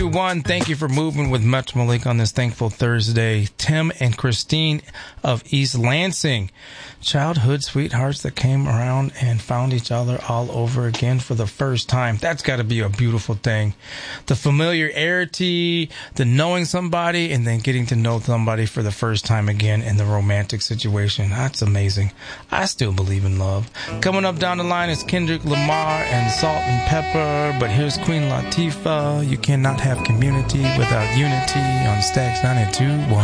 One, thank you for moving with Metro Malik on this thankful Thursday. Tim and Christine of East Lansing, childhood sweethearts that came around and found each other all over again for the first time. That's got to be a beautiful thing. The familiarity, the knowing somebody, and then getting to know somebody for the first time again in the romantic situation. That's amazing. I still believe in love. Coming up down the line is Kendrick Lamar and Salt and Pepper, but here's Queen Latifah. You cannot have community without unity on Stacks 92.1.